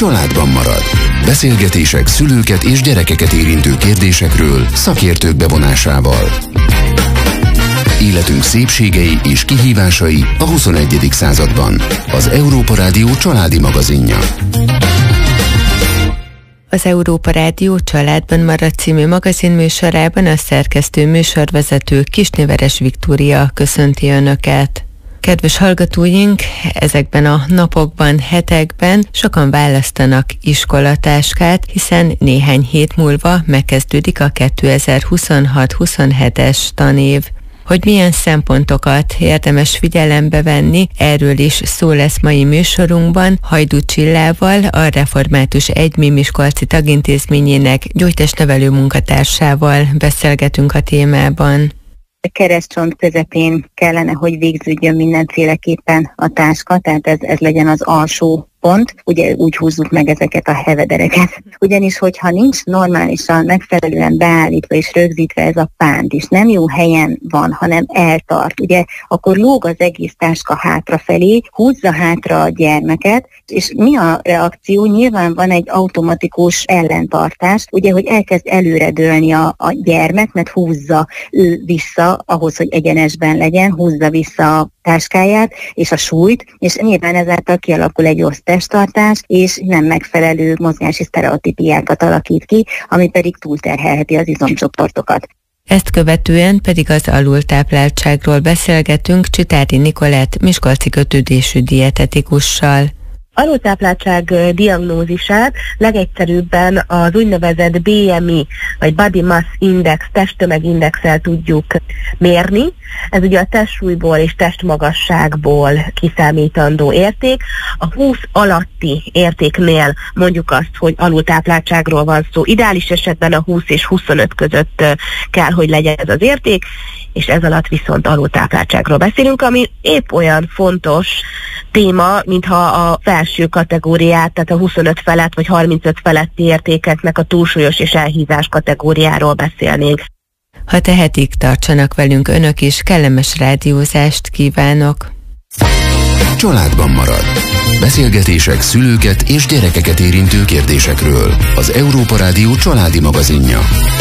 családban marad. Beszélgetések szülőket és gyerekeket érintő kérdésekről szakértők bevonásával. Életünk szépségei és kihívásai a 21. században. Az Európa Rádió családi magazinja. Az Európa Rádió Családban marad című magazinműsorában a szerkesztő műsorvezető Kisnéveres Viktória köszönti Önöket. Kedves hallgatóink, ezekben a napokban, hetekben sokan választanak iskolatáskát, hiszen néhány hét múlva megkezdődik a 2026-27-es tanév. Hogy milyen szempontokat érdemes figyelembe venni, erről is szó lesz mai műsorunkban. Hajdú Csillával, a Református Egymi Miskolci Tagintézményének gyógytestnevelő munkatársával beszélgetünk a témában. A keresztcsont közepén kellene, hogy végződjön mindenféleképpen a táska, tehát ez legyen az alsó pont, ugye úgy húzzuk meg ezeket a hevedereket. Ugyanis, hogyha nincs normálisan, megfelelően beállítva és rögzítve ez a pánt, és nem jó helyen van, hanem eltart, ugye, akkor lóg az egész táska hátrafelé, húzza hátra a gyermeket, és mi a reakció? Nyilván van egy automatikus ellentartás, ugye, hogy elkezd előredőlni a gyermek, mert húzza ő vissza, ahhoz, hogy egyenesben legyen, húzza vissza a táskáját és a súlyt, és nyilván ezáltal kialakul egy rossz testtartás, és nem megfelelő mozgási sztereotípiákat alakít ki, ami pedig túlterhelheti az izomcsoportokat. Ezt követően pedig az alultápláltságról beszélgetünk Csitári Nikolett miskolci kötődésű dietetikussal. Alultápláltság diagnózisát legegyszerűbben az úgynevezett BMI, vagy Body Mass Index, testtömegindexel tudjuk mérni. Ez ugye a testsúlyból és testmagasságból kiszámítandó érték. A 20 alatti értéknél mondjuk azt, hogy alultápláltságról van szó. Ideális esetben a 20 és 25 között kell, hogy legyen ez az érték, és ez alatt viszont alultápláltságról beszélünk, ami épp olyan fontos téma, mintha a felső kategóriát, tehát a 25 felett vagy 35 feletti értékeknek a túlsúlyos és elhízás kategóriáról beszélnénk. Ha tehetik, tartsanak velünk Önök is, kellemes rádiózást kívánok! Családban marad. Beszélgetések szülőket és gyerekeket érintő kérdésekről. Az Európa Rádió családi magazinja.